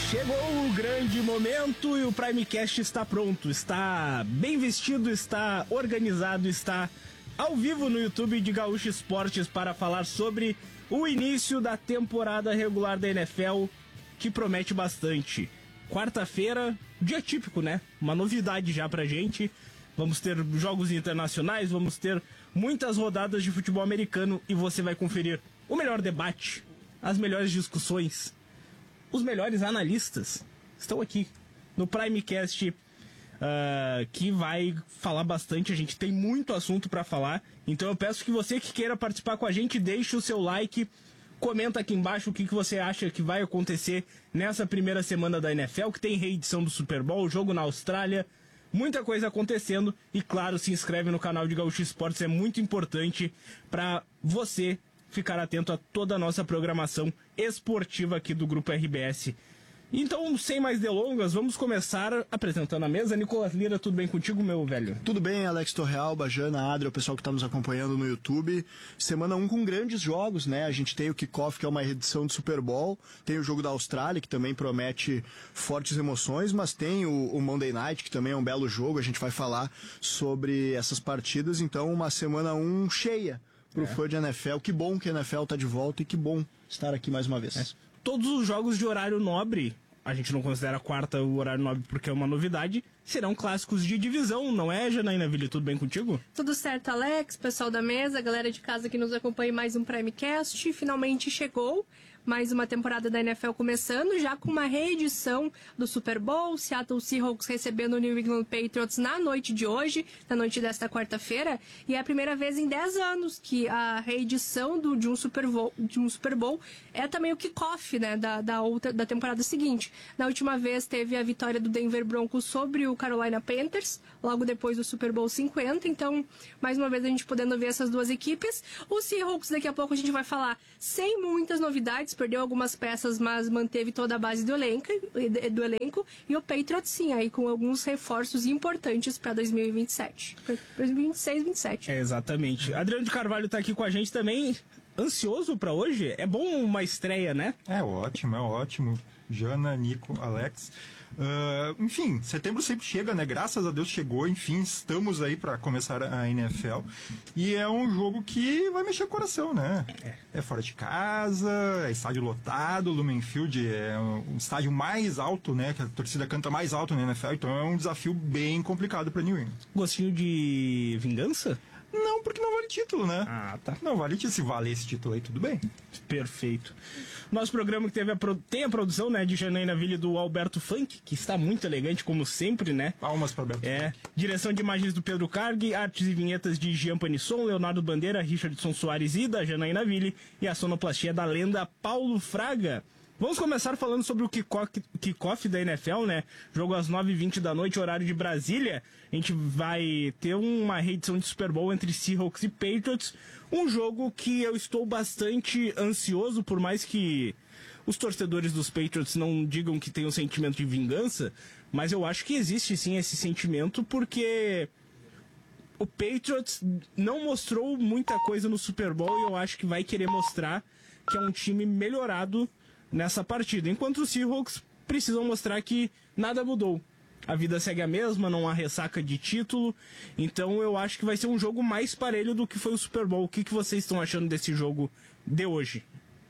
Chegou o grande momento e o Primecast está pronto, está bem vestido, está organizado, está ao vivo no YouTube de Gaúcho Esportes para falar sobre o início da temporada regular da NFL, que promete bastante. Quarta-feira, dia típico, né? Uma novidade já pra gente. Vamos ter jogos internacionais, vamos ter muitas rodadas de futebol americano e você vai conferir o melhor debate, as melhores discussões. Os melhores analistas estão aqui no Primecast, que vai falar bastante. A gente tem muito assunto para falar, então eu peço que você que queira participar com a gente, deixe o seu like, comenta aqui embaixo o que você acha que vai acontecer nessa primeira semana da NFL, que tem reedição do Super Bowl, jogo na Austrália, muita coisa acontecendo. E claro, se inscreve no canal de Gaúcho Esportes, é muito importante para você ficar atento a toda a nossa programação esportiva aqui do Grupo RBS. Então, sem mais delongas, vamos começar apresentando a mesa. Nicolas Lira, tudo bem contigo, meu velho? Tudo bem, Alex Torrealba, Jana, Adria, o pessoal que está nos acompanhando no YouTube. Semana 1 com grandes jogos, né? A gente tem o Kickoff, que é uma edição do Super Bowl, tem o jogo da Austrália, que também promete fortes emoções, mas tem o Monday Night, que também é um belo jogo. A gente vai falar sobre essas partidas, então uma semana 1 cheia pro fã de NFL. Que bom que a NFL tá de volta e que bom estar aqui mais uma vez. Todos os jogos de horário nobre, a gente não considera a quarta o horário nobre porque é uma novidade, serão clássicos de divisão, não é, Janaína Ville? Tudo bem contigo? Tudo certo, Alex, pessoal da mesa, galera de casa que nos acompanha em mais um Primecast. Finalmente chegou mais uma temporada da NFL começando, já com uma reedição do Super Bowl, Seattle Seahawks recebendo o New England Patriots na noite de hoje, na noite desta quarta-feira, e é a primeira vez em 10 anos que a reedição de um Super Bowl é também o kickoff, né, da temporada seguinte. Na última vez teve a vitória do Denver Broncos sobre o Carolina Panthers, logo depois do Super Bowl 50, então, mais uma vez a gente podendo ver essas duas equipes. O Seahawks, daqui a pouco a gente vai falar sem muitas novidades, perdeu algumas peças, mas manteve toda a base do elenco, e o Patriots, sim, aí com alguns reforços importantes para 2027, 2026, 2027. Exatamente. Adriano de Carvalho tá aqui com a gente também, ansioso para hoje. É bom uma estreia, né? É ótimo. Jana, Nico, Alex. Enfim, setembro sempre chega, né? Graças a Deus chegou, enfim, estamos aí para começar a NFL. E é um jogo que vai mexer com o coração, né? É fora de casa, é estádio lotado, Lumen Field é um estádio mais alto, né? Que a torcida canta mais alto na NFL, então é um desafio bem complicado para New England. Gostinho de vingança? Não, porque não vale título, né? Ah, tá. Não vale título. Se valer esse título aí, tudo bem. Perfeito. Nosso programa que tem a produção, né, de Janaína Ville, do Alberto Funk, que está muito elegante, como sempre, né? Palmas para Alberto Funk. Direção de imagens do Pedro Carg, artes e vinhetas de Jean Panisson, Leonardo Bandeira, Richardson Soares e da Janaína Ville, e a sonoplastia da lenda Paulo Fraga. Vamos começar falando sobre o kickoff da NFL, né? Jogo às 9h20 da noite, horário de Brasília. A gente vai ter uma reedição de Super Bowl entre Seahawks e Patriots. Um jogo que eu estou bastante ansioso, por mais que os torcedores dos Patriots não digam que tem um sentimento de vingança, mas eu acho que existe sim esse sentimento, porque o Patriots não mostrou muita coisa no Super Bowl e eu acho que vai querer mostrar que é um time melhorado nessa partida, enquanto os Seahawks precisam mostrar que nada mudou. A vida segue a mesma, não há ressaca de título, então eu acho que vai ser um jogo mais parelho do que foi o Super Bowl. O que vocês estão achando desse jogo de hoje?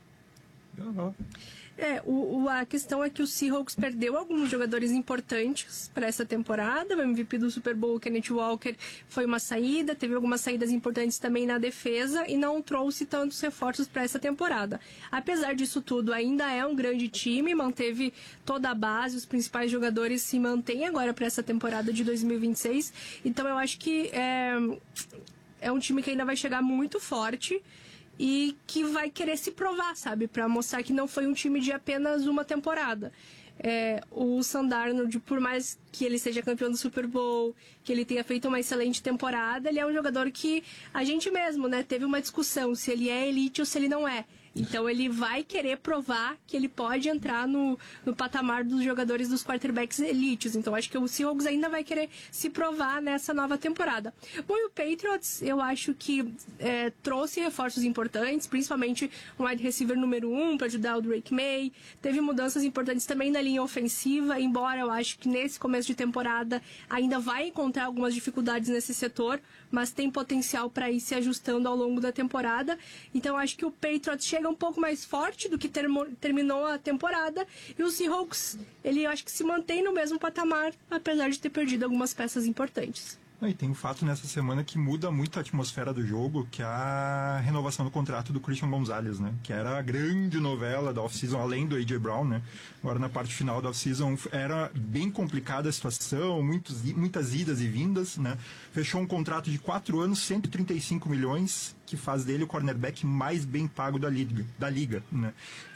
A questão é que o Seahawks perdeu alguns jogadores importantes para essa temporada. O MVP do Super Bowl, Kenneth Walker, foi uma saída, teve algumas saídas importantes também na defesa e não trouxe tantos reforços para essa temporada. Apesar disso tudo, ainda é um grande time, manteve toda a base, os principais jogadores se mantêm agora para essa temporada de 2026. Então eu acho que é um time que ainda vai chegar muito forte e que vai querer se provar, sabe? Pra mostrar que não foi um time de apenas uma temporada. O Sam Darnold, por mais que ele seja campeão do Super Bowl, que ele tenha feito uma excelente temporada, ele é um jogador que a gente mesmo, né, teve uma discussão se ele é elite ou se ele não é. Então ele vai querer provar que ele pode entrar no patamar dos jogadores dos quarterbacks elites. Então acho que o Seahawks ainda vai querer se provar nessa nova temporada. Bom, e o Patriots, eu acho que trouxe reforços importantes, principalmente um wide receiver número 1 para ajudar o Drake May. Teve mudanças importantes também na linha ofensiva, embora eu acho que nesse começo de temporada ainda vai encontrar algumas dificuldades nesse setor, mas tem potencial para ir se ajustando ao longo da temporada. Então acho que o Patriots chega um pouco mais forte do que terminou a temporada, e o Seahawks, ele acho que se mantém no mesmo patamar, apesar de ter perdido algumas peças importantes. E tem um fato nessa semana que muda muito a atmosfera do jogo, que é a renovação do contrato do Christian Gonzalez, né? Que era a grande novela da off-season, além do A.J. Brown, né? Agora, na parte final da off-season, era bem complicada a situação, muitas idas e vindas, né? Fechou um contrato de 4 anos, 135 milhões, que faz dele o cornerback mais bem pago da liga, né?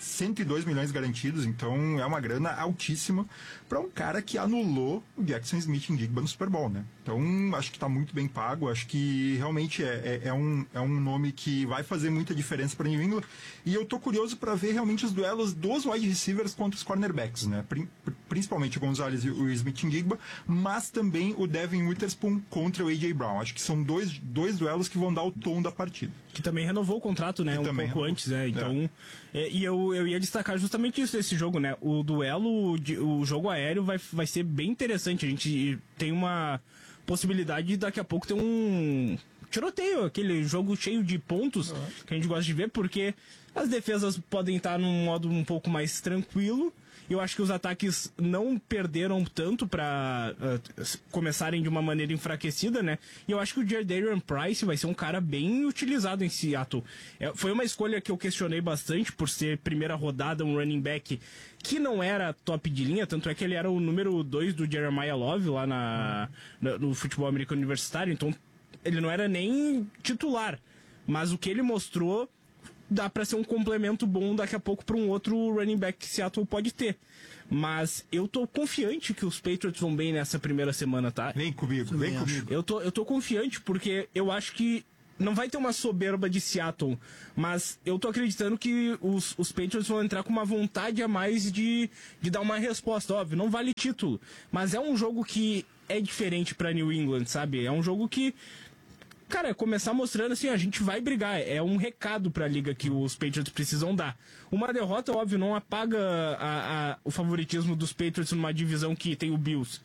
102 milhões garantidos, então é uma grana altíssima para um cara que anulou o Jackson Smith-Njigba no Super Bowl, né? Então, acho que está muito bem pago, acho que realmente é um nome que vai fazer muita diferença para New England, e eu tô curioso para ver realmente os duelos dos wide receivers contra os cornerbacks, né? Principalmente o Gonzalez e o Smith-Njigba, mas também o Devin Witherspoon contra o A.J. Brown. Acho que são dois duelos que vão dar o tom da partida. Que também renovou o contrato, né? Um pouco antes, né? Então, e eu ia destacar justamente isso desse jogo, né? O duelo, o jogo aéreo vai ser bem interessante. A gente tem uma possibilidade de daqui a pouco ter um tiroteio, aquele jogo cheio de pontos que a gente gosta de ver, porque as defesas podem estar num modo um pouco mais tranquilo. Eu acho que os ataques não perderam tanto para começarem de uma maneira enfraquecida, né? E eu acho que o Jadarian Price vai ser um cara bem utilizado em Seattle. Foi uma escolha que eu questionei bastante por ser primeira rodada, um running back que não era top de linha, tanto é que ele era o número 2 do Jeremiah Love lá no futebol americano universitário, então ele não era nem titular. Mas o que ele mostrou dá para ser um complemento bom daqui a pouco para um outro running back que Seattle pode ter. Mas eu tô confiante que os Patriots vão bem nessa primeira semana, tá? Vem comigo. Eu tô confiante porque eu acho que não vai ter uma soberba de Seattle, mas eu tô acreditando que os Patriots vão entrar com uma vontade a mais de dar uma resposta. Óbvio, não vale título, mas é um jogo que é diferente para New England, sabe? É um jogo que, cara, começar mostrando assim, a gente vai brigar. É um recado pra liga que os Patriots precisam dar. Uma derrota, óbvio, não apaga o favoritismo dos Patriots numa divisão que tem o Bills.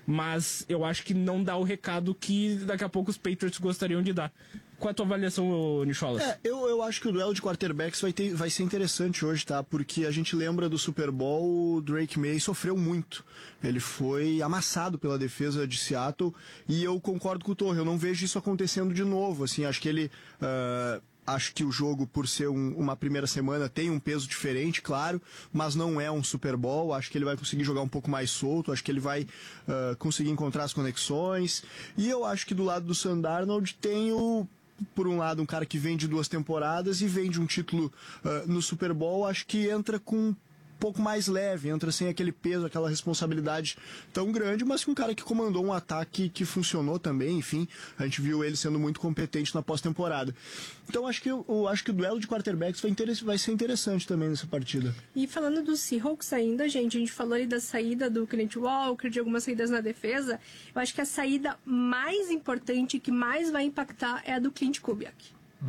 Mas eu acho que não dá o recado que daqui a pouco os Patriots gostariam de dar. Qual é a tua avaliação, Nicholas? Eu acho que o duelo de quarterbacks vai ser interessante hoje, tá? Porque a gente lembra do Super Bowl, o Drake May sofreu muito. Ele foi amassado pela defesa de Seattle, e eu concordo com o Torre, eu não vejo isso acontecendo de novo. Assim, acho que ele... Acho que o jogo, por ser uma primeira semana, tem um peso diferente, claro, mas não é um Super Bowl. Acho que ele vai conseguir jogar um pouco mais solto, acho que ele vai conseguir encontrar as conexões. E eu acho que do lado do Sam Darnold tem por um lado, um cara que vem de 2 temporadas e vem de um título no Super Bowl. Acho que entra com um pouco mais leve, entra sem aquele peso, aquela responsabilidade tão grande, mas com um cara que comandou um ataque que funcionou também. Enfim, a gente viu ele sendo muito competente na pós-temporada. Então acho que o duelo de quarterbacks vai ser interessante também nessa partida. E falando do Seahawks ainda, gente, a gente falou ali da saída do Kenneth Walker, de algumas saídas na defesa. Eu acho que a saída mais importante, que mais vai impactar, é a do Clint Kubiak.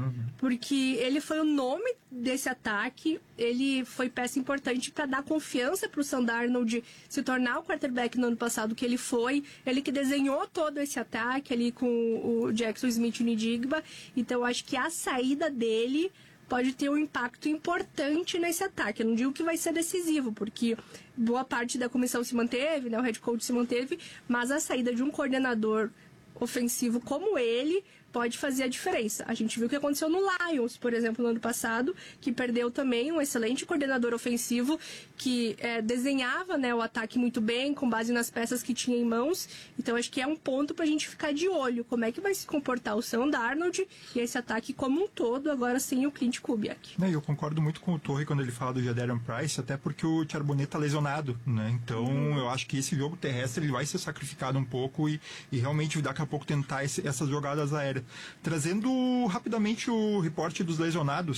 Porque ele foi o nome desse ataque, ele foi peça importante para dar confiança para o Sam Darnold se tornar o quarterback no ano passado que ele foi. Ele que desenhou todo esse ataque ali com o Jackson Smith-Njigba. Então, acho que a saída dele pode ter um impacto importante nesse ataque. Eu não digo que vai ser decisivo, porque boa parte da comissão se manteve, né? O head coach se manteve, mas a saída de um coordenador ofensivo como ele pode fazer a diferença. A gente viu o que aconteceu no Lions, por exemplo, no ano passado, que perdeu também um excelente coordenador ofensivo que desenhava, né, o ataque muito bem, com base nas peças que tinha em mãos. Então, acho que é um ponto pra gente ficar de olho. Como é que vai se comportar o Sam Darnold e esse ataque como um todo, agora sem o Clint Kubiak. Eu concordo muito com o Torre quando ele fala do Jadarian Price, até porque o Charbonnet tá lesionado, né? Então, eu acho que esse jogo terrestre ele vai ser sacrificado um pouco e realmente daqui a pouco tentar essas jogadas aéreas. Trazendo rapidamente o reporte dos lesionados,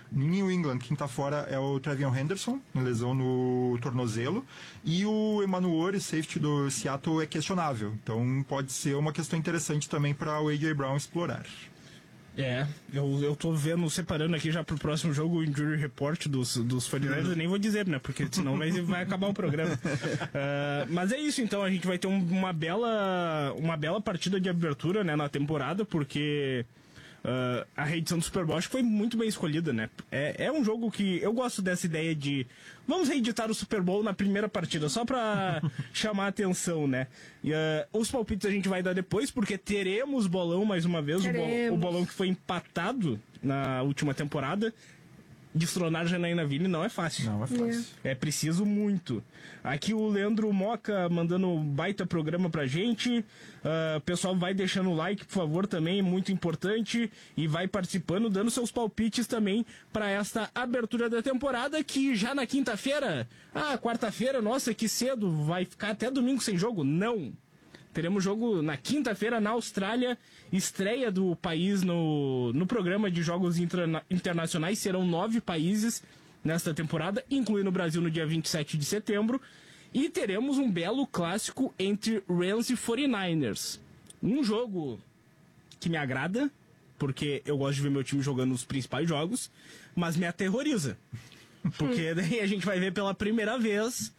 New England, quem tá fora é o Trevion Henderson, lesão no tornozelo, e o Emmanuel, safety do Seattle, é questionável. Então pode ser uma questão interessante também para o A.J. Brown explorar. Eu tô vendo, separando aqui já pro próximo jogo o Injury Report dos 49ers, eu nem vou dizer, né, porque senão vai acabar o programa. Mas é isso, então, a gente vai ter uma bela partida de abertura, né, na temporada, porque a reedição do Super Bowl acho que foi muito bem escolhida, né? É um jogo que eu gosto dessa ideia de vamos reeditar o Super Bowl na primeira partida, só pra chamar a atenção, né? E, os palpites a gente vai dar depois, porque teremos bolão mais uma vez, o bolão que foi empatado na última temporada. Destronar Janaína Ville não é fácil. Não é fácil. É preciso muito. Aqui o Leandro Moca mandando um baita programa pra gente. Pessoal, vai deixando o like, por favor, também, muito importante. E vai participando, dando seus palpites também para esta abertura da temporada, que já na quinta-feira, quarta-feira, nossa, que cedo, vai ficar até domingo sem jogo? Não. Teremos jogo na quinta-feira na Austrália, estreia do país no programa de jogos internacionais. Serão 9 países nesta temporada, incluindo o Brasil no dia 27 de setembro. E teremos um belo clássico entre Rams e 49ers. Um jogo que me agrada, porque eu gosto de ver meu time jogando os principais jogos, mas me aterroriza. Porque daí a gente vai ver pela primeira vez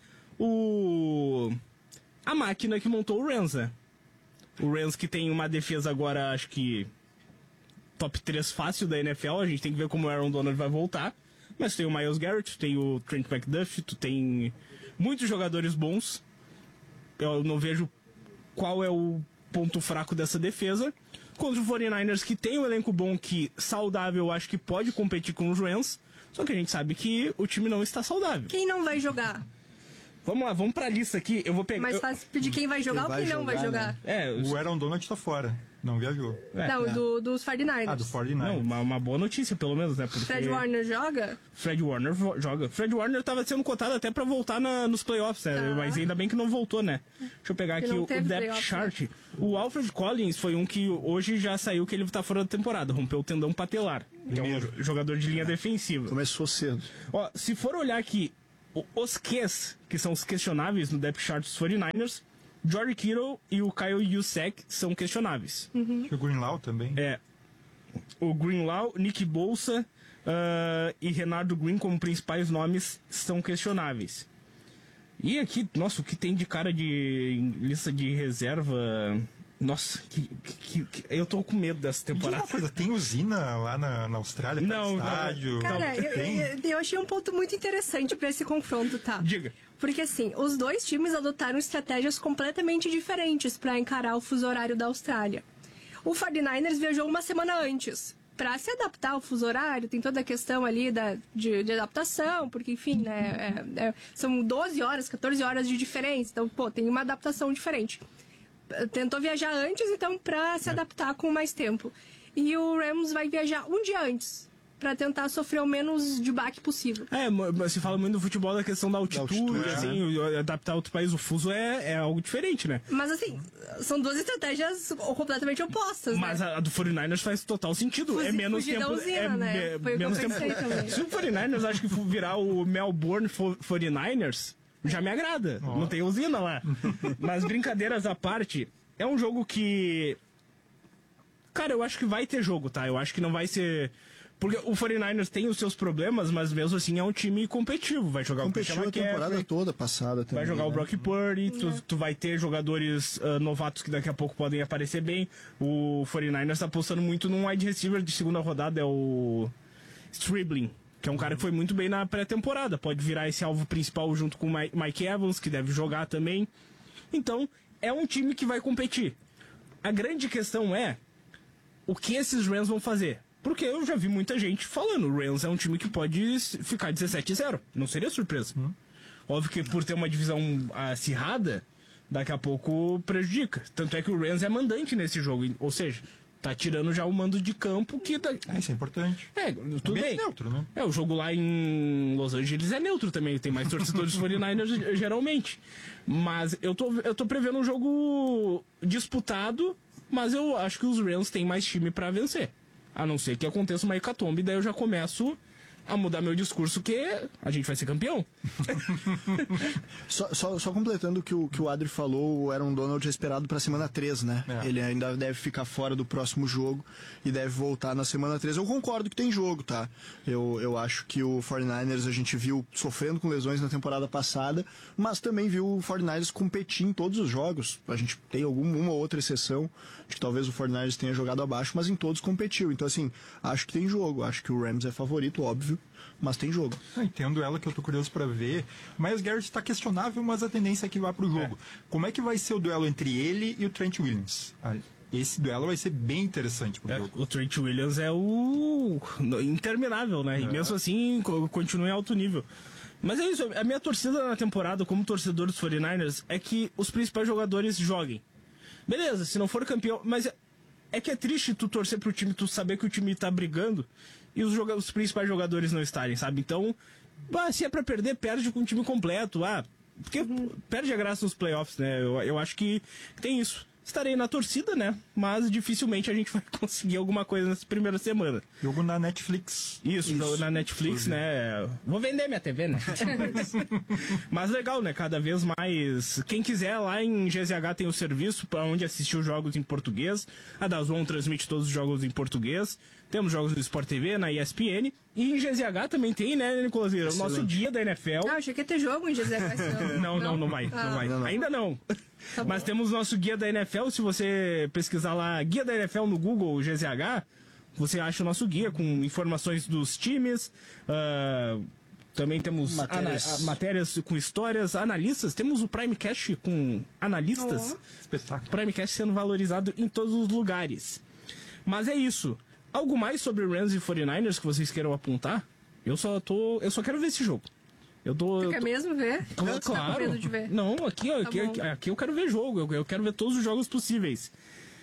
a máquina que montou o Rams, né? O Rams que tem uma defesa agora, acho que top 3 fácil da NFL. A gente tem que ver como o Aaron Donald vai voltar. Mas tem o Myles Garrett, tem o Trent McDuffie, tu tem muitos jogadores bons. Eu não vejo qual é o ponto fraco dessa defesa. Contra o 49ers, que tem um elenco bom, que saudável, acho que pode competir com os Rams. Só que a gente sabe que o time não está saudável. Quem não vai jogar? Vamos lá, vamos pra lista aqui. Eu vou pegar. Mais fácil pedir quem vai jogar ou quem não vai jogar. Né? O Aaron Donald tá fora. Não viajou. Dos 49ers. Do 49ers. Não, uma boa notícia, pelo menos, né? Porque Fred Warner joga? Fred Warner joga. Fred Warner tava sendo cotado até pra voltar nos playoffs, né? Mas ainda bem que não voltou, né? Deixa eu pegar aqui o depth chart. Né? O Alfred Collins foi um que hoje já saiu que ele tá fora da temporada. Rompeu o tendão patelar. Que é um jogador de linha defensiva. Começou cedo. Ó, se for olhar aqui, os Qs, que são os questionáveis no depth chart dos 49ers, George Kittle e o Kyle Juszczyk são questionáveis. O Greenlaw também. O Greenlaw, Nick Bosa e Renardo Green como principais nomes são questionáveis. E aqui, nossa, o que tem de cara de lista de reserva... Nossa, eu tô com medo dessa temporada. Tem usina lá na Austrália? Não, estádio? Cara, eu achei um ponto muito interessante pra esse confronto, tá? Diga. Porque assim, os dois times adotaram estratégias completamente diferentes pra encarar o fuso horário da Austrália. O 49ers viajou uma semana antes pra se adaptar ao fuso horário, tem toda a questão ali de adaptação, porque enfim, né, são 12 horas, 14 horas de diferença, então, tem uma adaptação diferente. Tentou viajar antes, então, pra se adaptar com mais tempo. E o Rams vai viajar um dia antes, pra tentar sofrer o menos de baque possível. Se fala muito no futebol da questão da altitude, assim, adaptar outro país, o fuso é algo diferente, né? Mas assim, são duas estratégias completamente opostas, mas né? a do 49ers faz total sentido. É menos tempo. Usina, né? Foi menos tempo. Se o 49ers acho que virar o Melbourne 49ers, já me agrada. Não tem usina lá. Mas brincadeiras à parte, é um jogo que... Cara, eu acho que vai ter jogo, tá? Eu acho que não vai ser... Porque o 49ers tem os seus problemas, mas mesmo assim é um time competitivo. Vai jogar o Christian McCaffrey, a temporada toda passada também. Vai jogar o Brock Purdy, tu vai ter jogadores novatos que daqui a pouco podem aparecer bem. O 49ers tá apostando muito num wide receiver de segunda rodada, é o Stribling, que é um cara que foi muito bem na pré-temporada. Pode virar esse alvo principal junto com o Mike Evans, que deve jogar também. Então, é um time que vai competir. A grande questão é o que esses Rams vão fazer. Porque eu já vi muita gente falando, o Rams é um time que pode ficar 17-0. Não seria surpresa. Óbvio que por ter uma divisão acirrada, daqui a pouco prejudica. Tanto é que o Rams é mandante nesse jogo. Ou seja, tá tirando já o mando de campo que... Isso é importante. Tudo bem. Neutro, né? O jogo lá em Los Angeles é neutro também. Tem mais torcedores 49ers geralmente. Mas eu tô prevendo um jogo disputado, mas eu acho que os Rams têm mais time pra vencer. A não ser que aconteça uma hecatombe, daí eu já começo a mudar meu discurso que a gente vai ser campeão. Só completando o que o Adri falou, o Aaron Donald é esperado para a semana 3, né? Ele ainda deve ficar fora do próximo jogo e deve voltar na semana 3. Eu concordo que tem jogo, tá? Eu acho que o 49ers a gente viu sofrendo com lesões na temporada passada, mas também viu o 49ers competir em todos os jogos. A gente tem uma ou outra exceção de que talvez o 49ers tenha jogado abaixo, mas em todos competiu. Então, assim, acho que tem jogo. Acho que o Rams é favorito, óbvio, mas tem jogo. Entendo ela, que eu tô curioso pra ver. Miles Garrett tá questionável, mas a tendência é que vá pro jogo. Como é que vai ser o duelo entre ele e o Trent Williams? Esse duelo vai ser bem interessante pro jogo. O Trent Williams é o interminável, né? E mesmo assim, continua em alto nível. Mas é isso, a minha torcida na temporada, como torcedor dos 49ers, é que os principais jogadores joguem. Beleza, se não for campeão, mas é que é triste tu torcer pro time, tu saber que o time tá brigando e os principais jogadores não estarem, sabe? Então, se é pra perder, perde com o time completo. Porque perde a graça nos playoffs, né? Eu acho que tem isso. Estarei na torcida, né? Mas dificilmente a gente vai conseguir alguma coisa nessa primeira semana. Jogo na Netflix. Isso. Na Netflix, né? Vou vender minha TV, né? Mas legal, né? Cada vez mais. Quem quiser, lá em GZH tem o serviço para onde assistir os jogos em português. A DAZN transmite todos os jogos em português. Temos jogos do Sport TV, na ESPN. E em GZH também tem, né, Nicolas? O nosso guia da NFL. Achei que ia ter jogo em GZH esse ano. Não vai. Ainda não. Tá. Mas temos o nosso guia da NFL. Se você pesquisar lá, guia da NFL no Google, GZH, você acha o nosso guia com informações dos times. Também temos matérias com histórias, analistas. Temos o Primecast com analistas. Espetáculo. Primecast sendo valorizado em todos os lugares. Mas é isso. Algo mais sobre Rams e 49ers que vocês queiram apontar? Eu só quero ver esse jogo. Tu quer mesmo ver? Claro. Tá com medo de ver? Não, aqui eu quero ver jogo. Eu quero ver todos os jogos possíveis.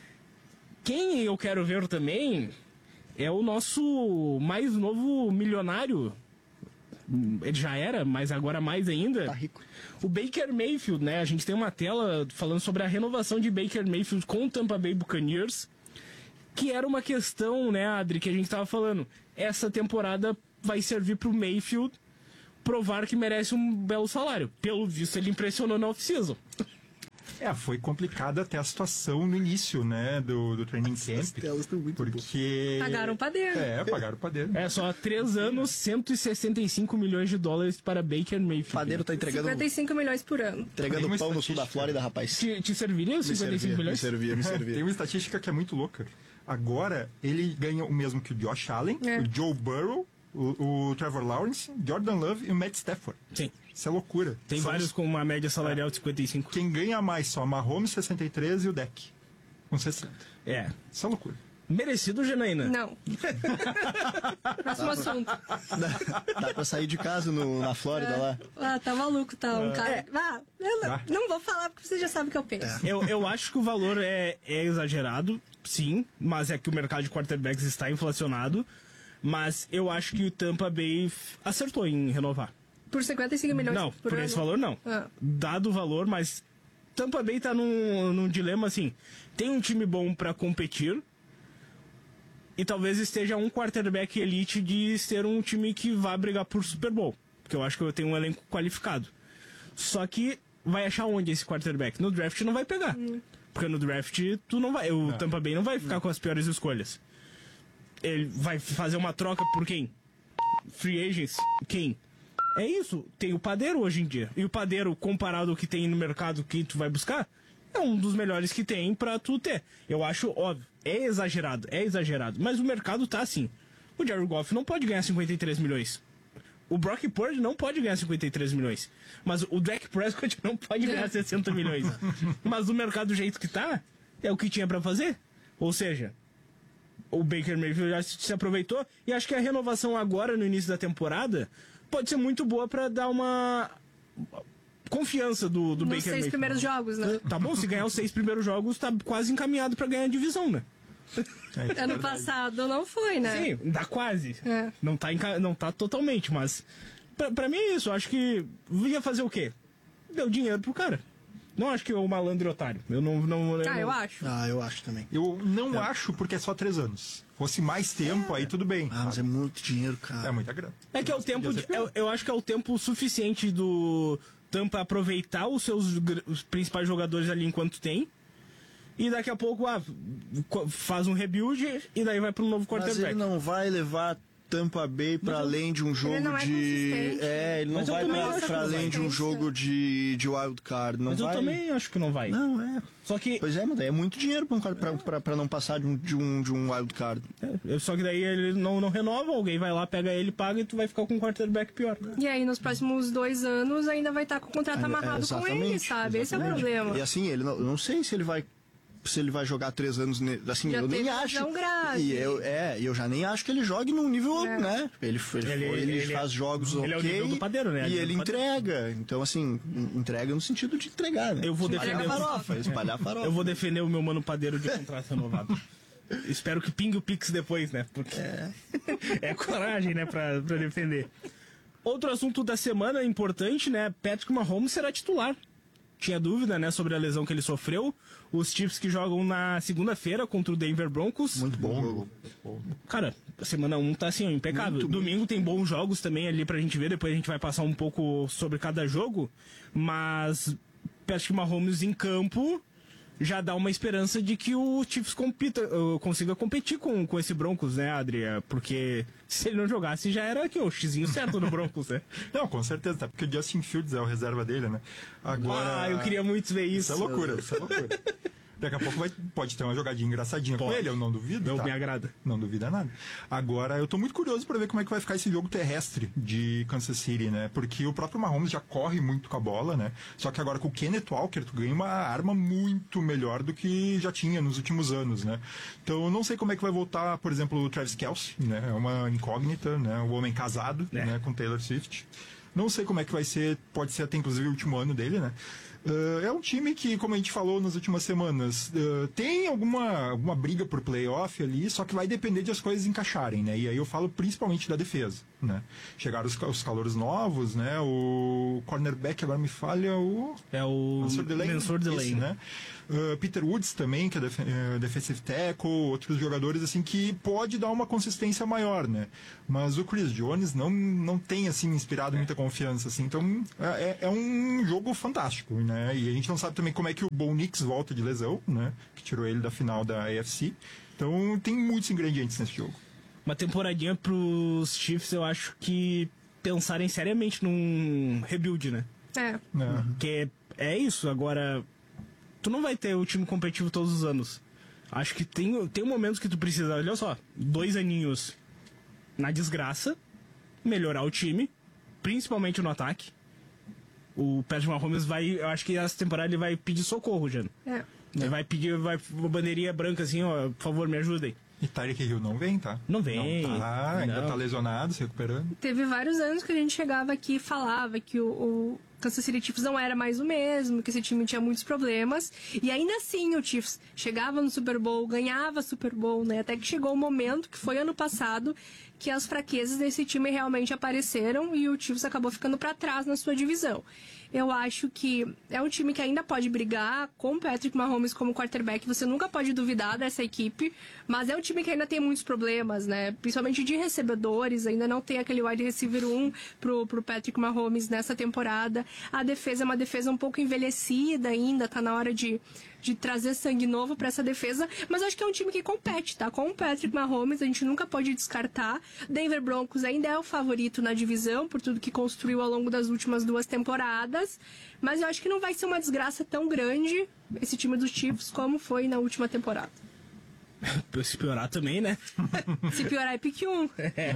Quem eu quero ver também é o nosso mais novo milionário. Ele já era, mas agora mais ainda. Tá rico. O Baker Mayfield, né? A gente tem uma tela falando sobre a renovação de Baker Mayfield com o Tampa Bay Buccaneers, que era uma questão, né, Adri, que a gente tava falando. Essa temporada vai servir pro Mayfield provar que merece um belo salário. Pelo visto, ele impressionou na off-season. Foi complicada até a situação no início, né, do training camp. As telas estão muito porque... Pagaram o padeiro. Pagaram o padeiro. Só há 3 anos, 165 milhões de dólares para Baker Mayfield. O padeiro tá entregando... 55 milhões por ano. Entregando pão no sul da Flórida, rapaz. Te serviria os 55 milhões? Me servia. Tem uma estatística que é muito louca. Agora, ele ganha o mesmo que o Josh Allen, o Joe Burrow, o Trevor Lawrence, Jordan Love e o Matt Stafford. Sim. Isso é loucura. Tem vários com uma média salarial de 55. Quem ganha mais só, Mahomes 63 e o Dak com 60. Isso é loucura. Merecido, Janaína? Não. Próximo assunto. Dá pra sair de casa na Flórida lá. Tá maluco, tá? Um cara... Eu não vou falar porque você já sabe o que eu penso. Eu acho que o valor é exagerado, sim, mas é que o mercado de quarterbacks está inflacionado. Mas eu acho que o Tampa Bay acertou em renovar. Por 55 milhões não, por ano? ano? Esse valor não. Dado o valor, mas Tampa Bay tá num dilema assim. Tem um time bom pra competir e talvez esteja um quarterback elite de ser um time que vá brigar por Super Bowl. Porque eu acho que eu tenho um elenco qualificado. Só que vai achar onde esse quarterback? No draft não vai pegar. Porque no draft tu não vai. O Tampa Bay não vai ficar com as piores escolhas. Ele vai fazer uma troca por quem? Free agents? Quem? É isso. Tem o padeiro hoje em dia. E o padeiro, comparado ao que tem no mercado que tu vai buscar, é um dos melhores que tem pra tu ter. Eu acho, óbvio, é exagerado. Mas o mercado tá assim. O Jared Goff não pode ganhar 53 milhões. O Brock Purdy não pode ganhar 53 milhões. Mas o Dak Prescott não pode ganhar 60 milhões. Mas o mercado do jeito que tá, é o que tinha pra fazer. Ou seja... O Baker Mayfield já se aproveitou e acho que a renovação agora, no início da temporada, pode ser muito boa pra dar uma confiança do Baker Mayfield. Nos 6 primeiros jogos, né? Tá bom, se ganhar os 6 primeiros jogos, tá quase encaminhado pra ganhar a divisão, né? Ano passado não foi, né? Sim, dá quase. Não tá totalmente, mas pra mim é isso. Acho que ia fazer o quê? Deu dinheiro pro cara. Não acho que o malandro é otário. Eu Eu acho. Eu acho também. Eu não acho porque é só 3 anos. Fosse mais tempo, aí tudo bem. Mas é muito dinheiro, cara. É muita grana. É que é o tempo. Eu acho que é o tempo suficiente do Tampa aproveitar os os principais jogadores ali enquanto tem. E daqui a pouco, faz um rebuild e daí vai pro novo quarterback. Mas ele não vai levar Tampa Bay para além de um jogo não é consistente. ele não Mas eu vai também acho que para não além vai. de um jogo de wild card. Não Mas vai. eu também acho que não vai. Não, é. Só que. Pois é, mas daí é muito dinheiro para um cara para não passar de um wild card. Só que daí ele não renova, alguém vai lá, pega ele, paga e tu vai ficar com um quarterback pior. E aí, nos próximos 2 anos, ainda vai estar com o contrato amarrado com ele, sabe? Esse é o problema. E assim, ele não sei se ele vai jogar 3 anos, assim, Já eu nem teve acho. lesão grave. E eu já nem acho que ele jogue num nível, né? Ele faz jogos ele é o ok, nível do padeiro, né? E ele entrega. Então, assim, entrega no sentido de entregar, né? Eu vou defender Espalhar a farofa. Eu vou defender o meu mano padeiro de contrato renovado. Espero que pingue o Pix depois, né? Porque é coragem, né, pra defender. Outro assunto da semana importante, né? Patrick Mahomes será titular. Tinha dúvida, né, sobre a lesão que ele sofreu. Os Chiefs que jogam na segunda-feira contra o Denver Broncos. Muito bom jogo. Cara, a semana 1 tá assim, ó, impecável. Domingo tem bons jogos também ali pra gente ver. Depois a gente vai passar um pouco sobre cada jogo. Mas Patrick Mahomes em campo já dá uma esperança de que o Chiefs consiga competir com esse Broncos, né, Adri? Porque se ele não jogasse, já era aqui o xizinho certo no Broncos, né? Não, com certeza, tá? Porque o Justin Fields é o reserva dele, né? Agora... eu queria muito ver isso. Isso é loucura, isso é loucura. Daqui a pouco pode ter uma jogadinha engraçadinha com ele, eu não duvido. Me agrada. Não duvida nada. Agora, eu tô muito curioso para ver como é que vai ficar esse jogo terrestre de Kansas City, né? Porque o próprio Mahomes já corre muito com a bola, né? Só que agora com o Kenneth Walker, tu ganha uma arma muito melhor do que já tinha nos últimos anos, né? Então, eu não sei como é que vai voltar, por exemplo, o Travis Kelce, né? É uma incógnita, né? Um homem casado, né? Com Taylor Swift. Não sei como é que vai ser, pode ser até inclusive o último ano dele, né? É um time que, como a gente falou nas últimas semanas, tem alguma briga por playoff ali, só que vai depender de as coisas encaixarem, né? E aí eu falo principalmente da defesa, né? Chegaram os calouros novos, né? O cornerback, agora me falha o... É o Mansour Delane, né? Peter Woods também, que é defensive tackle, outros jogadores assim que pode dar uma consistência maior, né? Mas o Chris Jones não tem assim inspirado muita confiança, assim. Então é um jogo fantástico, né? E a gente não sabe também como é que o Bo Nix volta de lesão, né? Que tirou ele da final da AFC. Então tem muitos ingredientes nesse jogo. Uma temporadinha pros Chiefs, eu acho que pensarem seriamente num rebuild, né? Que é isso. Agora, tu não vai ter o time competitivo todos os anos. Acho que tem momentos que tu precisa, olha só, 2 aninhos na desgraça, melhorar o time, principalmente no ataque. O Patrick Mahomes eu acho que essa temporada ele vai pedir socorro, Jano. Ele vai pedir uma bandeirinha branca assim, ó, por favor, me ajudem. E Tyreek Hill não vem, tá? Não vem. Ainda tá lesionado, se recuperando. Teve vários anos que a gente chegava aqui e falava que o Kansas City Chiefs não era mais o mesmo, que esse time tinha muitos problemas. E ainda assim o Chiefs chegava no Super Bowl, ganhava Super Bowl, né? Até que chegou o momento, que foi ano passado, que as fraquezas desse time realmente apareceram e o Chiefs acabou ficando para trás na sua divisão. Eu acho que é um time que ainda pode brigar com o Patrick Mahomes como quarterback. Você nunca pode duvidar dessa equipe, mas é um time que ainda tem muitos problemas, né? Principalmente de recebedores. Ainda não tem aquele wide receiver 1 pro Patrick Mahomes nessa temporada. A defesa é uma defesa um pouco envelhecida ainda. Tá na hora de trazer sangue novo para essa defesa. Mas acho que é um time que compete, tá? Com o Patrick Mahomes, a gente nunca pode descartar. Denver Broncos ainda é o favorito na divisão, por tudo que construiu ao longo das últimas 2 temporadas. Mas eu acho que não vai ser uma desgraça tão grande esse time dos Chiefs como foi na última temporada. Se piorar também, né? Se piorar é pique 1.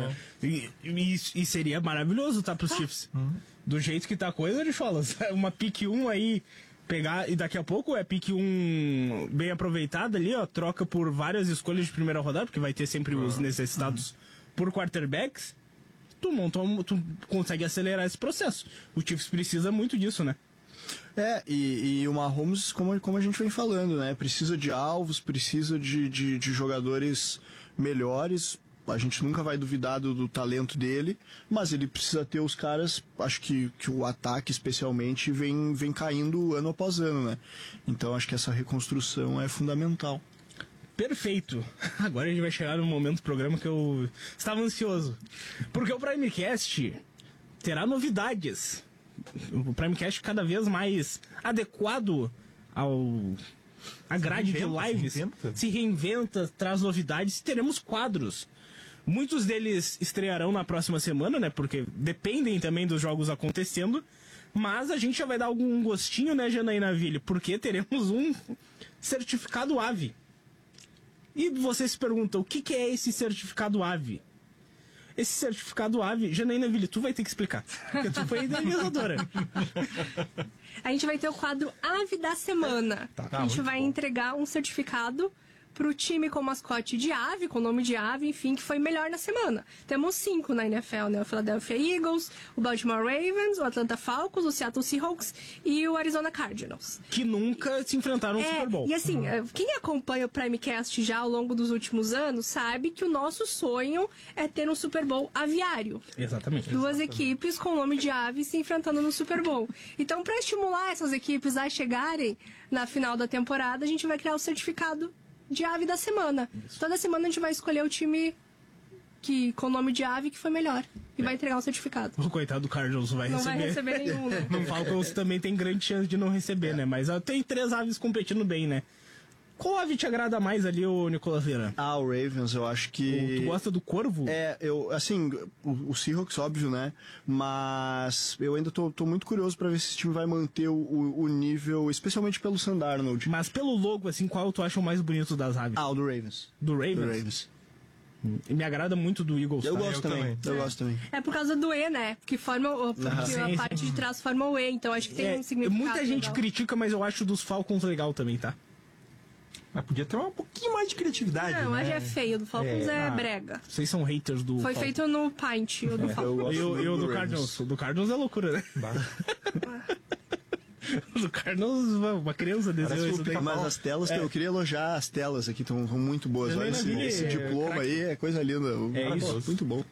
E seria maravilhoso, tá, pros Chiefs. Do jeito que tá a coisa, de falas. Uma pique 1 aí, pegar, e daqui a pouco é pique 1 bem aproveitada ali, ó, troca por várias escolhas de primeira rodada, porque vai ter sempre os necessitados por quarterbacks. Tu consegue acelerar esse processo. O Chiefs precisa muito disso, né? E o Mahomes, como a gente vem falando, né? Precisa de alvos, precisa de jogadores melhores a gente nunca vai duvidar do talento dele, mas ele precisa ter os caras, acho que o ataque especialmente vem caindo ano após ano, né? Então acho que essa reconstrução é fundamental. Perfeito. Agora a gente vai chegar no momento do programa que eu estava ansioso. Porque o Primecast terá novidades. O Primecast cada vez mais adequado à grade de lives. Se reinventa, traz novidades. Teremos quadros. Muitos deles estrearão na próxima semana, né? Porque dependem também dos jogos acontecendo. Mas a gente já vai dar algum gostinho, né, Janaína Ville? Porque teremos um certificado AVE. E você se pergunta, o que é esse certificado AVE? Esse certificado AVE, Janaína Ville, tu vai ter que explicar, porque tu foi idealizadora. A gente vai ter o quadro AVE da semana. A gente vai entregar um certificado pro time com mascote de ave, com nome de ave, enfim, que foi melhor na semana. Temos 5 na NFL, né? O Philadelphia Eagles, o Baltimore Ravens, o Atlanta Falcons, o Seattle Seahawks e o Arizona Cardinals. Que nunca se enfrentaram no Super Bowl. E assim, quem acompanha o Primecast já ao longo dos últimos anos sabe que o nosso sonho é ter um Super Bowl aviário. Exatamente. Duas equipes com nome de ave se enfrentando no Super Bowl. Então, para estimular essas equipes a chegarem na final da temporada, a gente vai criar o certificado de ave da semana. Isso. Toda semana a gente vai escolher o time com o nome de ave que foi melhor. E vai entregar um certificado. O coitado do Cardinals não vai receber nenhum, né? No Falcons também tem grande chance de não receber, né? Mas tem 3 aves competindo bem, né? Qual ave te agrada mais ali, ô Nicolas Vieira? O Ravens, eu acho que... Tu gosta do Corvo? O Seahawks, óbvio, né? Mas eu ainda tô muito curioso pra ver se esse time vai manter o nível, especialmente pelo Sam Darnold. Mas pelo logo, assim, qual tu acha o mais bonito das aves? O do Ravens. Do Ravens? Do Ravens. Me agrada muito do Eagles. Eu gosto também. Eu gosto também. É por causa do E, né? Porque a parte de trás forma o E, então acho que tem um significado. Muita gente legal. Critica, mas eu acho dos Falcons legal também, tá? Mas podia ter um pouquinho mais de criatividade, Não, né? mas é feio. Do Falcons é brega. Vocês são haters do Foi Falcons. feito no Paint, o do Falcons. E o do Cardinals. O do Cardinals é loucura, né? O do Cardinals, uma criança desenhou isso daí. Mas as telas, eu queria elogiar as telas aqui, estão muito boas. Olha esse diploma aí, é coisa linda. Isso. Muito bom.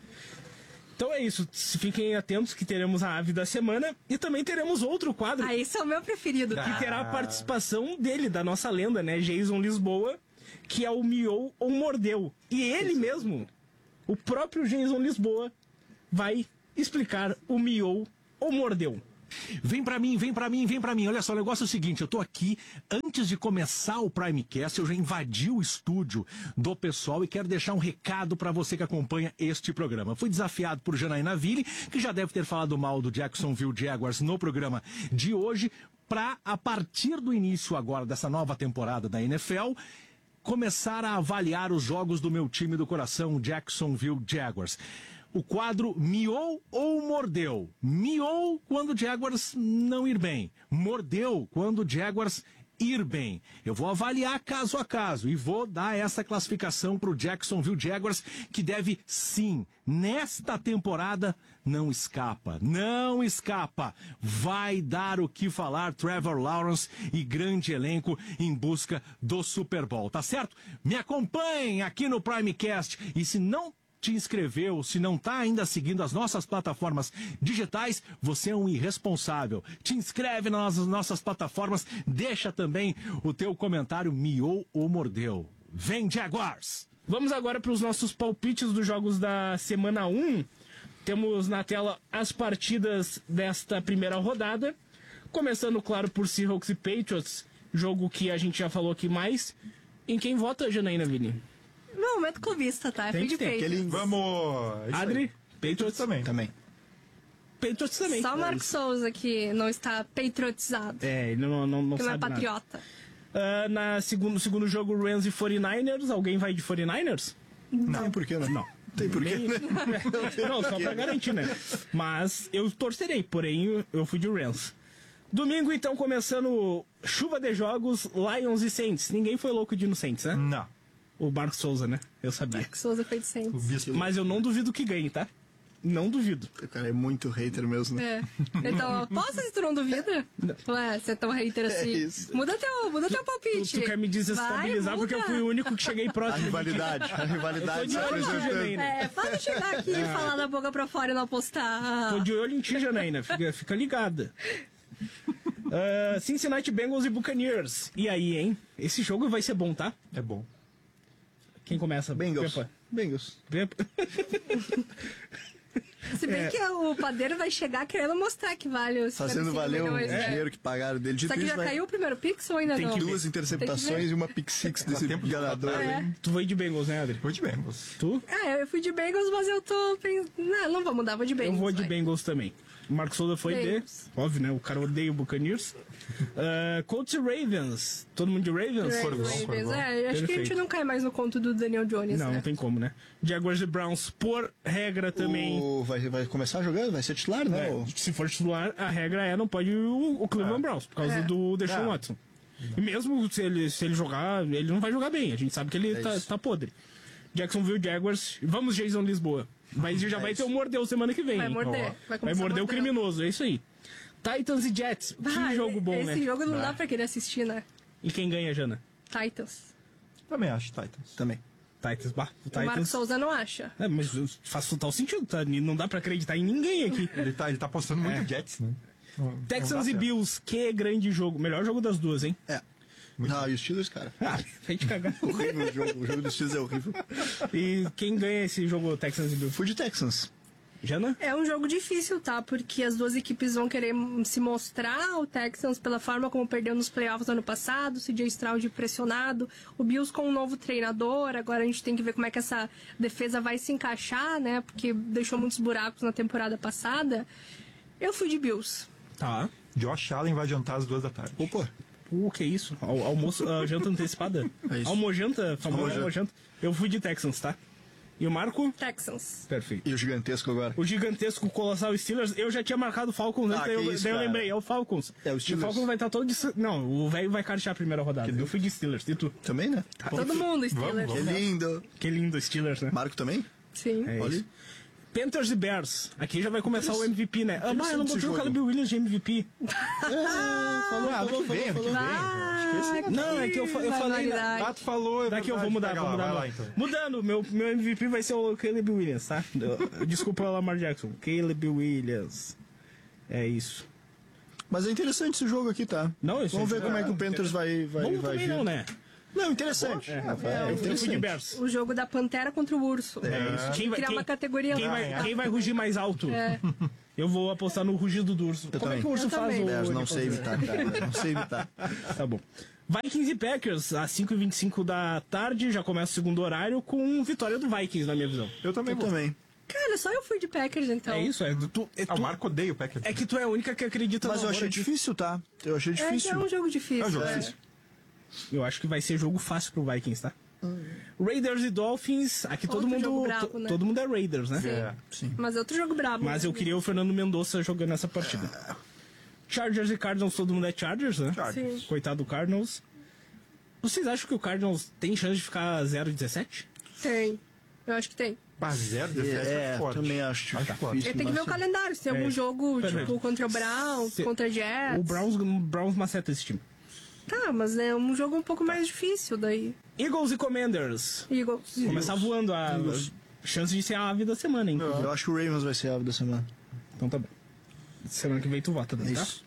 Então é isso, fiquem atentos que teremos a ave da semana e também teremos outro quadro. Esse é o meu preferido. Que terá a participação dele, da nossa lenda, né? Jason Lisboa, que é o miou ou mordeu. E ele mesmo, o próprio Jason Lisboa, vai explicar o miou ou mordeu. Vem pra mim, vem pra mim, vem pra mim. Olha só, o negócio é o seguinte, eu tô aqui, antes de começar o Primecast, eu já invadi o estúdio do pessoal e quero deixar um recado pra você que acompanha este programa. Fui desafiado por Janaína Ville, que já deve ter falado mal do Jacksonville Jaguars no programa de hoje, pra, a partir do início agora dessa nova temporada da NFL, começar a avaliar os jogos do meu time do coração, Jacksonville Jaguars. O quadro miou ou mordeu? Miou quando o Jaguars não ir bem. Mordeu quando o Jaguars ir bem. Eu vou avaliar caso a caso e vou dar essa classificação para o Jacksonville Jaguars, que deve sim, nesta temporada, não escapa. Não escapa. Vai dar o que falar Trevor Lawrence e grande elenco em busca do Super Bowl, tá certo? Me acompanhem aqui no Primecast e se não te inscreveu, se não está ainda seguindo as nossas plataformas digitais, você é um irresponsável. Te inscreve nas nossas plataformas, deixa também o teu comentário, miou ou mordeu. Vem, Jaguars! Vamos agora para os nossos palpites dos jogos da semana 1. Temos na tela as partidas desta primeira rodada. Começando, claro, por Seahawks e Patriots, jogo que a gente já falou aqui mais. Em quem vota, Janaína Ville? Não, momento clubista, tá? Tem Fui de que ter. Patriots. Vamos! Adri? Patriots também. Patriots também. Só o Marcos Souza que não está patriotizado. Ele não Que não é sabe patriota. nada. No segundo jogo, Rams e 49ers. Alguém vai de 49ers? Não tem porquê, né? Não. Tem porquê, né? Não, só pra garantir, né? Mas eu torcerei, porém eu fui de Rams. Domingo, então, começando chuva de jogos, Lions e Saints. Ninguém foi louco de ir no Saints, né? Não. O Marcos Souza, né? Eu sabia. Marcos Souza foi de Saints. Mas eu não duvido que ganhe, tá? Não duvido. O cara é muito hater mesmo, né? Então, posso se tu não duvida? Ué, você é tão hater assim. isso. Muda teu palpite. Tu quer me desestabilizar porque eu fui o único que cheguei A próximo. rivalidade se Eu tô de olho em ti, apresentando. Janaína. Para de chegar aqui e falar da boca pra fora e não apostar. Tô de olho em ti, Janaína. Fica ligada. Cincinnati Bengals e Buccaneers. E aí, hein? Esse jogo vai ser bom, tá? É bom. Quem começa? Bengals. Pepa. Bengals. Pepa. Se bem que o padeiro vai chegar querendo mostrar que vale os Fazendo 55 valer o milhões, né? dinheiro que pagaram dele. Só que já caiu o primeiro Pix ou ainda Tem não? que ver. Duas interceptações e uma pick six desse tempo de ganador. É. Tu foi de Bengals, né, Adri? Foi de Bengals. Tu? Eu fui de Bengals, mas eu tô pensando... Não vou mudar, vou de Bengals. Eu vou de vai. Bengals também. O Marcos Souza foi Bengals. de... Óbvio, né? O cara odeia o Buccaneers. Colts e Ravens. Todo mundo de Ravens? Ravens. Foram. Acho que a gente Perfeito. não cai mais no conto do Daniel Jones, Não, né? não tem como, né? Jaguars e Browns, por regra também. Vai começar jogando? Vai ser titular, né? É, se for titular, a regra é não pode o Cleveland Browns, por causa do Deshaun Watson. E mesmo se ele jogar, ele não vai jogar bem. A gente sabe que ele tá podre. Jacksonville Jaguars, vamos Jason Lisboa. Mas já vai ter o Mordeu semana que vem. Vai hein? morder. Vai começar morder o mordendo. criminoso, é isso aí. Titans e Jets, que jogo bom, né? Esse jogo não dá pra querer assistir, né? E quem ganha, Jana? Titans. Também acho Titans. Também. Titans, bah, o O Marcos Titans. Souza não acha. É, mas faz total sentido, tá? Não dá pra acreditar em ninguém aqui. Ele tá apostando muito Jets, né? Texans e Bills, que grande jogo. Melhor jogo das duas, hein? É. Não, e os Steelers, cara. Ah, vai te cagar. Horrível o jogo. O jogo dos Steelers é horrível. E quem ganha esse jogo, Texans e Bills? Fui de Texans. Jana? É um jogo difícil, tá? Porque as duas equipes vão querer se mostrar. O Texans, pela forma como perdeu nos playoffs ano passado, o CJ Stroud pressionado. O Bills com um novo treinador. Agora a gente tem que ver como é que essa defesa vai se encaixar, né? Porque deixou muitos buracos na temporada passada. Eu fui de Bills. Tá. Josh Allen vai jantar às 2 da tarde. Opa. Que isso? Almoço, janta antecipada? É isso. Almojanta, famosa Almojanta. almojanta. Eu fui de Texans, tá? E o Marco? Texans. Perfeito. E o gigantesco agora? O gigantesco colossal Steelers, eu já tinha marcado o Falcons antes, que daí isso, eu cara. lembrei, é o Falcons. É, o E Steelers. o Falcons vai estar todo... Não, o velho vai cartear a primeira rodada. Eu fui de Steelers, e tu? Também, né? Todo mundo, Steelers. Que lindo. Que lindo Steelers, né? Marco também? Sim. É Olha. isso. Panthers e Bears. Aqui já vai começar o MVP, né? Ah, mas eu não esse botei o jogo. Caleb Williams de MVP. Ano que vem. Acho que esse Não, é que eu falei... Barbaridade. Ah, tu falou, é Daqui eu vou verdade, mudar, pega vou lá, mudar. vai agora. lá, então. Mudando, meu MVP vai ser o Caleb Williams, tá? Desculpa o Lamar Jackson. Caleb Williams. É isso. Mas é interessante esse jogo aqui, tá? Não, esse Vamos é- ver como é que o Panthers vai Bom também agir. não, né? Não, interessante. Eu fui de interessante. Bears. O jogo da Pantera contra o Urso. É isso. Quem vai, Criar uma categoria lá. quem vai rugir mais alto? Eu vou apostar no rugido do urso. Como é também. que o urso Eu faz também. o... Bears, não sei imitar, cara. Não sei imitar. Tá bom. Vikings e Packers, às 5h25 da tarde, já começa o segundo horário, com vitória do Vikings, na minha visão. Eu também Eu vou. também. Cara, só eu fui de Packers, então. É isso, O Marco odeia o Packers. É que tu é a única que acredita Mas no eu amor achei aqui. difícil, tá? Eu achei É, difícil. é um jogo difícil. É um jogo né? difícil. Eu acho que vai ser jogo fácil pro Vikings, tá? Raiders e Dolphins, aqui todo Outro mundo, jogo brabo, né? todo mundo é Raiders, né? É. Sim. Mas outro jogo brabo. Mas eu queria o Fernando Mendonça jogando essa partida. Chargers e Cardinals, todo mundo é Chargers, né? Sim. Coitado do Cardinals. Vocês acham que o Cardinals tem chance de ficar 0-17? Tem. Eu acho que tem. Mas 0-17 É, forte. também acho Acho forte. difícil. Tem que ver o mas- calendário. Se tem algum jogo, Peraí. tipo, contra o Browns, Se- contra Jets. O Browns maceta esse time. Tá, mas é um jogo um pouco mais difícil daí. Eagles e Commanders. Eagles. Começar voando a chance de ser a ave da semana, hein? Eu acho que o Ravens vai ser a ave da semana. Então tá bom. Semana que vem tu vota, É tá? isso.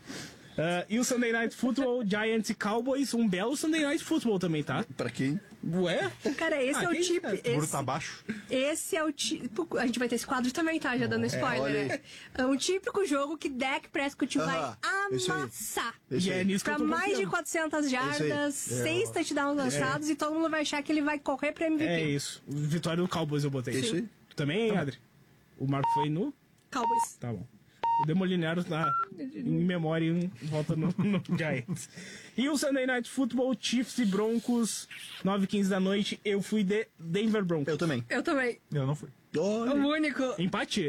E o Sunday Night Football, Giants e Cowboys, um belo Sunday Night Football também, tá? Pra quem? Ué? Cara, esse é o que tipo. isso, O muro tá baixo. Esse é o tipo. A gente vai ter esse quadro também, tá? Já dando spoiler, olha né? É um típico jogo que Dak Prescott vai Aham, esse aí. amassar. Esse E é aí. nisso que eu Pra tô mais de confiando. 400 jardas, aí. 6 touchdowns lançados e todo mundo vai achar que ele vai correr pra MVP. É isso. Vitória do Cowboys eu botei. Isso aí. Tu também, hein, Adri? O Marco foi no... Cowboys. Tá bom. O Demolinaros em memória volta no Giants. E o Sunday Night Football, Chiefs e Broncos, 9h15 da noite. Eu fui de Denver Broncos. Eu também. Eu também. Eu não fui. Olha. O único. Empate?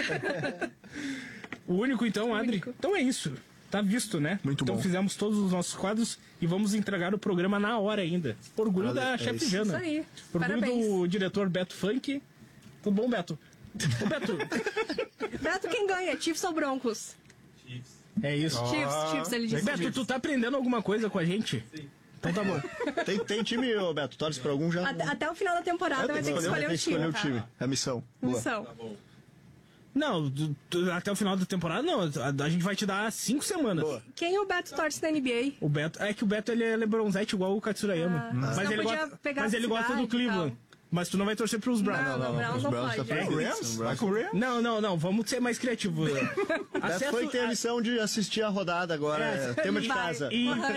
O único, então, Adri? único. Então é isso. Tá visto, né? Muito então bom. fizemos todos os nossos quadros e vamos entregar o programa na hora ainda. Orgulho Olha, da é chefe isso. Jana. Isso aí. Orgulho Parabéns. do diretor Beto Funk. Tudo bom, Beto? Ô, Beto, Beto, quem ganha? Chiefs ou Broncos? é isso. Chiefs, ele disse. Beto, tu tá aprendendo alguma coisa com a gente? Então tá bom. Tem time, ô Beto? Torce pra algum já? Até o final da temporada vai ter que escolher o time. É a missão. Boa. Missão. Não, até o final da temporada não. A gente vai te dar 5 semanas. Boa. Quem o Beto torce na NBA? O Beto, é que o Beto ele é LeBronzete igual o Katsurayama. Mas Mas, não ele podia gosta, pegar mas ele gosta do cidade e Cleveland. tal. Mas tu não vai torcer pros Browns. Não, Browns não Browns pode. tá É. pra Rams? Vai com o Rams? Não, vamos ser mais criativos. Beto foi ter a missão de assistir a rodada agora. É tema de Vai. casa.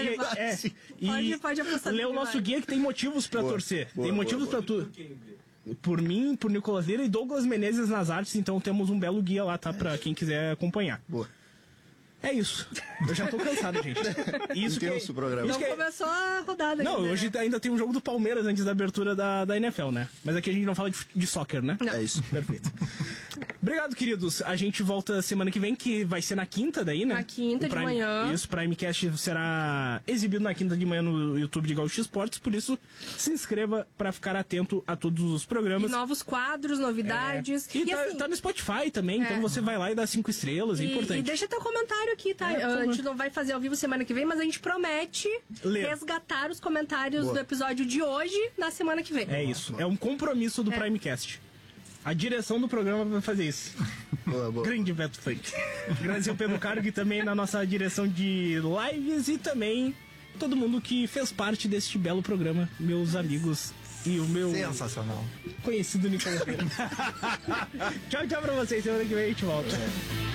Pode apostar ler o que nosso vai. guia que tem motivos pra torcer. boa, Tem motivos pra tu. Por mim, por Nicolas Lira e Douglas Menezes nas artes, então temos um belo guia lá, tá? Pra quem quiser acompanhar. Boa. É isso. Eu já tô cansado, gente. Isso Intenso o programa. isso Não que- começou a rodada Não, ainda, né? hoje ainda tem um jogo do Palmeiras antes da abertura da NFL, né? Mas aqui a gente não fala de soccer, né? Não. É isso. Perfeito. Obrigado, queridos. A gente volta semana que vem, que vai ser na quinta daí, né? Na quinta O de manhã. Isso, o Primecast será exibido na quinta de manhã no YouTube de Gaúcho Esportes, por isso se inscreva para ficar atento a todos os E programas. novos quadros, novidades. E tá, assim, tá no Spotify também, então você vai lá e dá 5 estrelas, é importante. E deixa teu comentário aqui, tá? A gente não vai fazer ao vivo semana que vem, mas a gente promete Ler. resgatar os comentários do episódio de hoje na semana que vem. É isso, é um compromisso do Primecast. A direção do programa vai fazer isso. Boa. Grande Beto Funk. Agradecer o Pedro Cargo e também na nossa direção de lives e também todo mundo que fez parte deste belo programa, meus amigos e o meu Sensacional. conhecido Nicolas Lira. Tchau pra vocês, semana que vem a gente volta.